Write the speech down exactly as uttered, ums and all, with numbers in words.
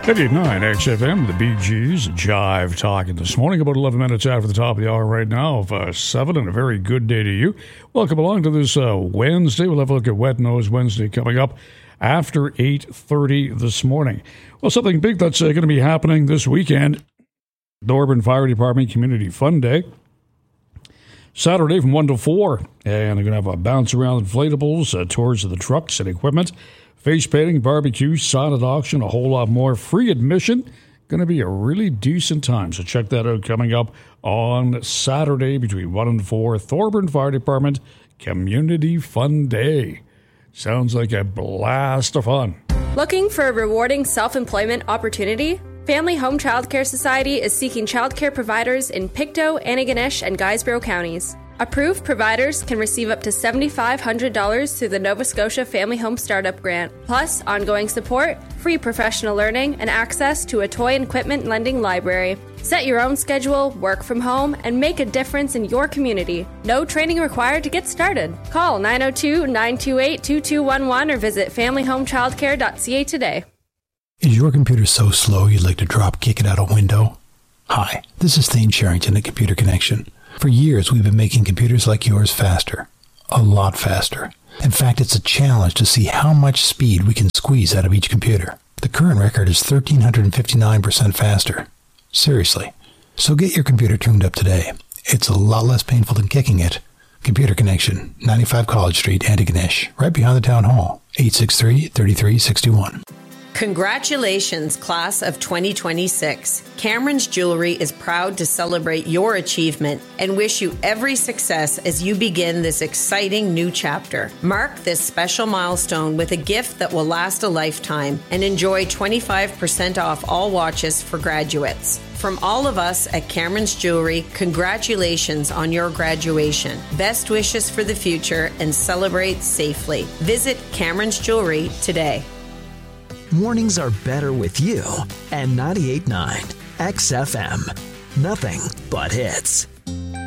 eighty-nine X F M, the Bee Gees, Jive talking this morning, about eleven minutes after the top of the hour right now of uh, seven, and a very good day to you. Welcome along to this uh, Wednesday. We'll have a look at Wet Nose Wednesday coming up after eight thirty this morning. Well, something big that's uh, going to be happening this weekend, Thorburn Fire Department Community Fun Day. Saturday from one to four, and they're going to have a bounce around inflatables, uh, tours of the trucks and equipment, face painting, barbecue, silent auction, a whole lot more. Free admission. Going to be a really decent time. So check that out coming up on Saturday between one and four. Thorburn Fire Department Community Fun Day. Sounds like a blast of fun. Looking for a rewarding self-employment opportunity? Family Home Childcare Society is seeking childcare providers in Pictou, Antigonish, and Guysborough counties. Approved providers can receive up to seven thousand five hundred dollars through the Nova Scotia Family Home Startup Grant, plus ongoing support, free professional learning, and access to a toy and equipment lending library. Set your own schedule, work from home, and make a difference in your community. No training required to get started. Call nine oh two, nine two eight, two two one one or visit family home childcare dot c a today. Is your computer so slow you'd like to drop kick it out a window? Hi, this is Thane Sherrington at Computer Connection. For years, we've been making computers like yours faster. A lot faster. In fact, it's a challenge to see how much speed we can squeeze out of each computer. The current record is one thousand three hundred fifty-nine percent faster. Seriously. So get your computer tuned up today. It's a lot less painful than kicking it. Computer Connection, ninety-five College Street, Antigonish, right behind the Town Hall, eight six three, three three six one. Congratulations, class of twenty twenty-six. Cameron's Jewelry is proud to celebrate your achievement and wish you every success as you begin this exciting new chapter. Mark this special milestone with a gift that will last a lifetime and enjoy twenty-five percent off all watches for graduates. From all of us at Cameron's Jewelry, congratulations on your graduation. Best wishes for the future and celebrate safely. Visit Cameron's Jewelry today. Mornings are better with you and ninety-eight point nine X F M. Nothing but hits.